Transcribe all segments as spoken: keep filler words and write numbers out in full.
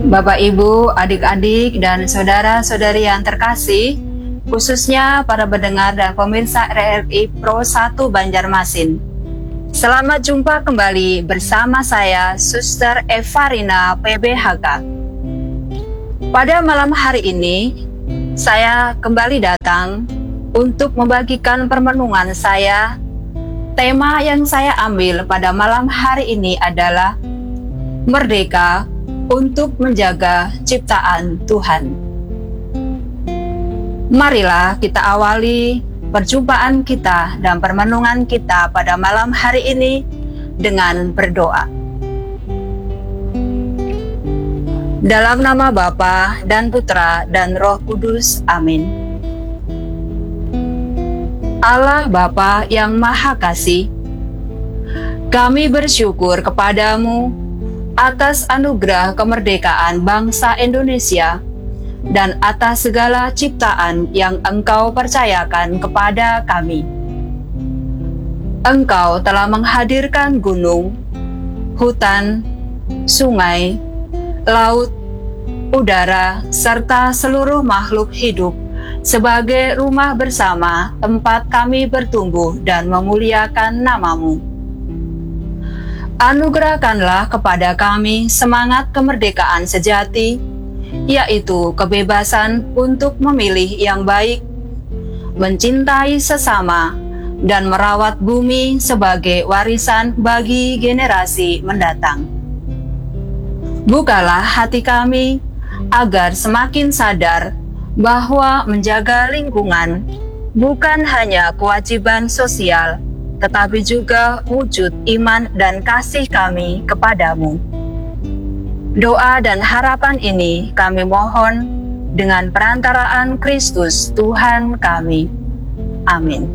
Bapak, Ibu, adik-adik, dan saudara-saudari yang terkasih, khususnya para pendengar dan pemirsa R R I Pro satu Banjarmasin. Selamat jumpa kembali bersama saya, Suster Evarina P B H K. Pada malam hari ini, saya kembali datang untuk membagikan permenungan saya. Tema yang saya ambil pada malam hari ini adalah Merdeka untuk menjaga ciptaan Tuhan. Marilah kita awali perjumpaan kita dan permenungan kita pada malam hari ini dengan berdoa. Dalam nama Bapa dan Putra dan Roh Kudus, amin. Allah Bapa yang Maha Kasih, kami bersyukur kepadamu atas anugerah kemerdekaan bangsa Indonesia dan atas segala ciptaan yang Engkau percayakan kepada kami. Engkau telah menghadirkan gunung, hutan, sungai, laut, udara, serta seluruh makhluk hidup sebagai rumah bersama tempat kami bertumbuh dan memuliakan nama-Mu. Anugerahkanlah kepada kami semangat kemerdekaan sejati, yaitu kebebasan untuk memilih yang baik, mencintai sesama, dan merawat bumi sebagai warisan bagi generasi mendatang. Bukalah hati kami agar semakin sadar bahwa menjaga lingkungan bukan hanya kewajiban sosial, tetapi juga wujud iman dan kasih kami kepadamu. Doa dan harapan ini kami mohon dengan perantaraan Kristus Tuhan kami. Amin.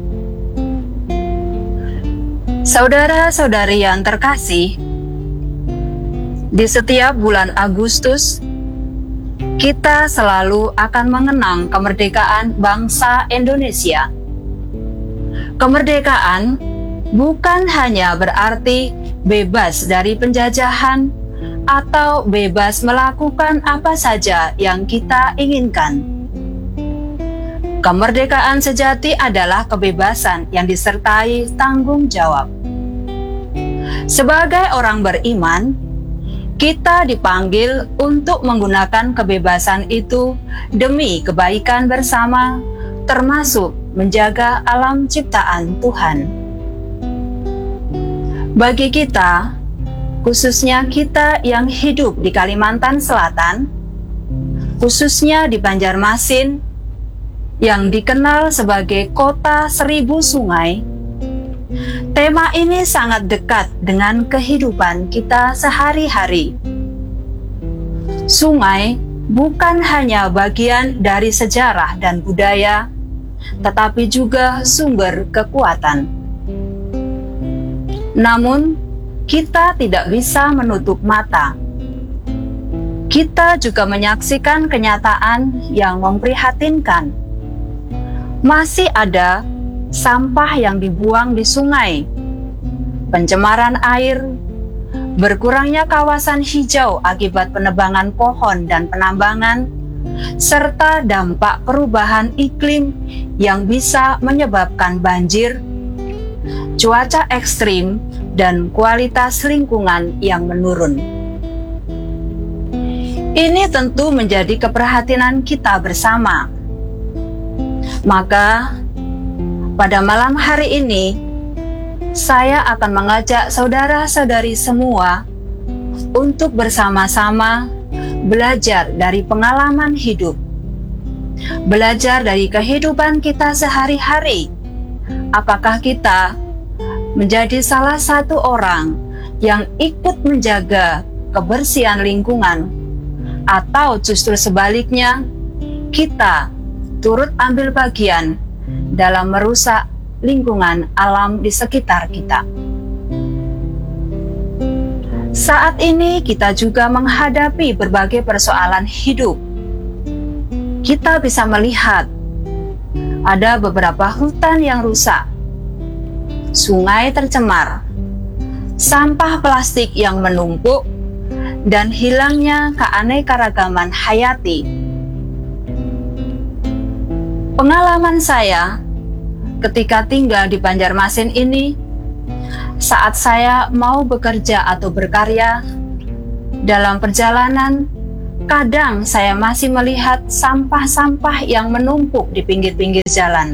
Saudara-saudari yang terkasih, di setiap bulan Agustus, kita selalu akan mengenang kemerdekaan bangsa Indonesia. Kemerdekaan bukan hanya berarti bebas dari penjajahan atau bebas melakukan apa saja yang kita inginkan. Kemerdekaan sejati adalah kebebasan yang disertai tanggung jawab. Sebagai orang beriman, kita dipanggil untuk menggunakan kebebasan itu demi kebaikan bersama, termasuk menjaga alam ciptaan Tuhan. Bagi kita, khususnya kita yang hidup di Kalimantan Selatan, khususnya di Banjarmasin, yang dikenal sebagai kota seribu sungai, tema ini sangat dekat dengan kehidupan kita sehari-hari. Sungai bukan hanya bagian dari sejarah dan budaya, tetapi juga sumber kekuatan. Namun, kita tidak bisa menutup mata. Kita juga menyaksikan kenyataan yang memprihatinkan. Masih ada sampah yang dibuang di sungai, pencemaran air, berkurangnya kawasan hijau akibat penebangan pohon dan penambangan, serta dampak perubahan iklim yang bisa menyebabkan banjir, cuaca ekstrim, dan kualitas lingkungan yang menurun. Ini tentu menjadi keprihatinan kita bersama. Maka, pada malam hari ini, saya akan mengajak saudara-saudari semua untuk bersama-sama belajar dari pengalaman hidup, belajar dari kehidupan kita sehari-hari. Apakah kita menjadi salah satu orang yang ikut menjaga kebersihan lingkungan, atau justru sebaliknya, kita turut ambil bagian dalam merusak lingkungan alam di sekitar kita. Saat ini kita juga menghadapi berbagai persoalan hidup. Kita bisa melihat ada beberapa hutan yang rusak, sungai tercemar, sampah plastik yang menumpuk, dan hilangnya keanekaragaman hayati. Pengalaman saya ketika tinggal di Banjarmasin ini, saat saya mau bekerja atau berkarya, dalam perjalanan, kadang saya masih melihat sampah-sampah yang menumpuk di pinggir-pinggir jalan.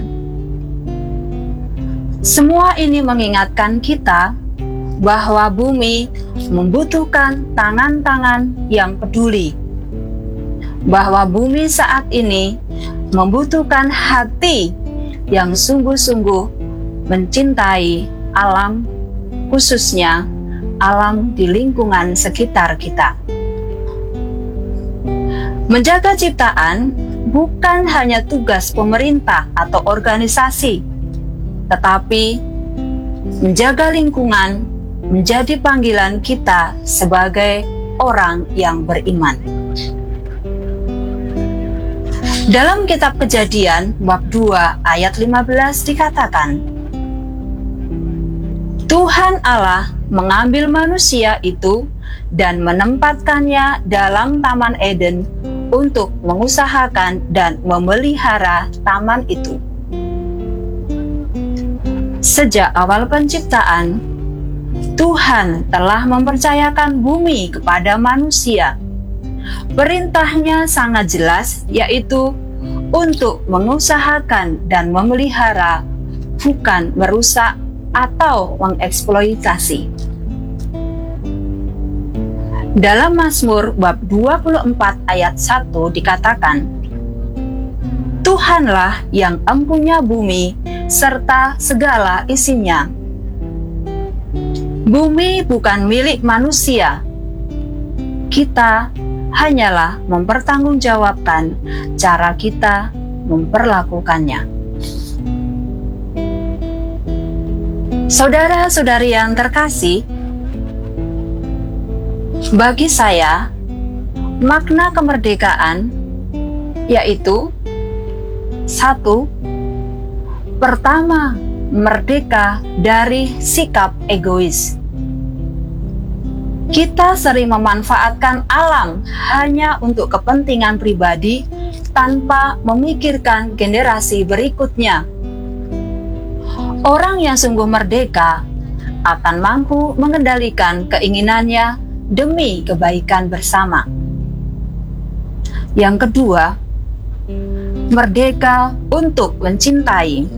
Semua ini mengingatkan kita bahwa bumi membutuhkan tangan-tangan yang peduli, bahwa bumi saat ini membutuhkan hati yang sungguh-sungguh mencintai alam, khususnya alam di lingkungan sekitar kita. Menjaga ciptaan bukan hanya tugas pemerintah atau organisasi, tetapi menjaga lingkungan menjadi panggilan kita sebagai orang yang beriman. Dalam kitab Kejadian bab dua ayat lima belas dikatakan, Tuhan Allah mengambil manusia itu dan menempatkannya dalam Taman Eden untuk mengusahakan dan memelihara taman itu. Sejak awal penciptaan, Tuhan telah mempercayakan bumi kepada manusia. Perintahnya sangat jelas, yaitu untuk mengusahakan dan memelihara, bukan merusak atau mengeksploitasi. Dalam Mazmur bab dua puluh empat ayat satu dikatakan, Tuhanlah yang empunya bumi serta segala isinya. Bumi bukan milik manusia. Kita hanyalah mempertanggungjawabkan cara kita memperlakukannya. Saudara-saudari yang terkasih, bagi saya, makna kemerdekaan yaitu satu, pertama, merdeka dari sikap egois. Kita sering memanfaatkan alam hanya untuk kepentingan pribadi tanpa memikirkan generasi berikutnya. Orang yang sungguh merdeka akan mampu mengendalikan keinginannya demi kebaikan bersama. Yang kedua, merdeka untuk mencintai.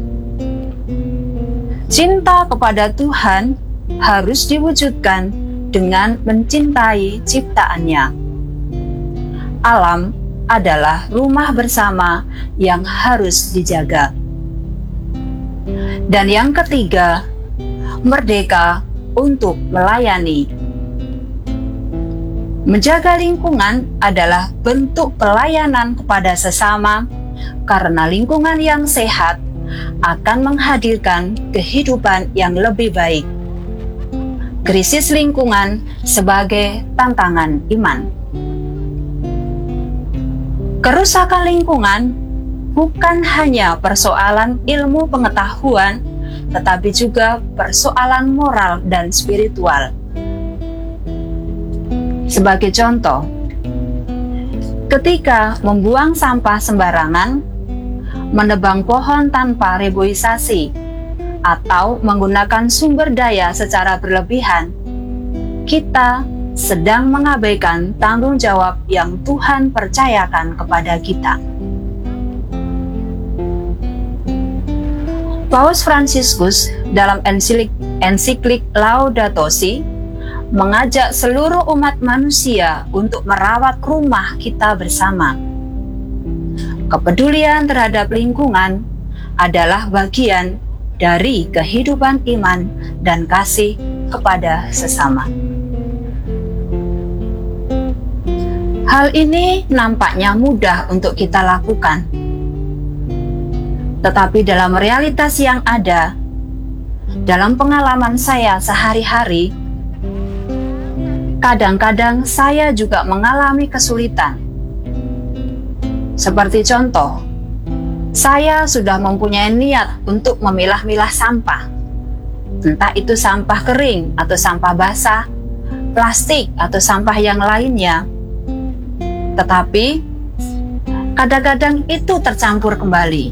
Cinta kepada Tuhan harus diwujudkan dengan mencintai ciptaannya. Alam adalah rumah bersama yang harus dijaga. Dan yang ketiga, merdeka untuk melayani. Menjaga lingkungan adalah bentuk pelayanan kepada sesama, karena lingkungan yang sehat akan menghadirkan kehidupan yang lebih baik. Krisis lingkungan sebagai tantangan iman. Kerusakan lingkungan bukan hanya persoalan ilmu pengetahuan, tetapi juga persoalan moral dan spiritual. Sebagai contoh, ketika membuang sampah sembarangan, menebang pohon tanpa reboisasi, atau menggunakan sumber daya secara berlebihan, kita sedang mengabaikan tanggung jawab yang Tuhan percayakan kepada kita. Paus Fransiskus dalam ensiklik, ensiklik Laudato Si mengajak seluruh umat manusia untuk merawat rumah kita bersama. Kepedulian terhadap lingkungan adalah bagian dari kehidupan iman dan kasih kepada sesama. Hal ini nampaknya mudah untuk kita lakukan. Tetapi dalam realitas yang ada, dalam pengalaman saya sehari-hari, kadang-kadang saya juga mengalami kesulitan. Seperti contoh, saya sudah mempunyai niat untuk memilah-milah sampah, entah itu sampah kering atau sampah basah, plastik atau sampah yang lainnya. Tetapi kadang-kadang itu tercampur kembali.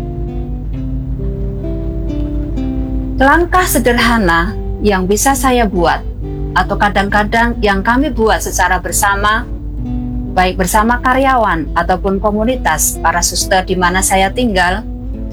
Langkah sederhana yang bisa saya buat, atau kadang-kadang yang kami buat secara bersama, baik bersama karyawan ataupun komunitas para suster di mana saya tinggal,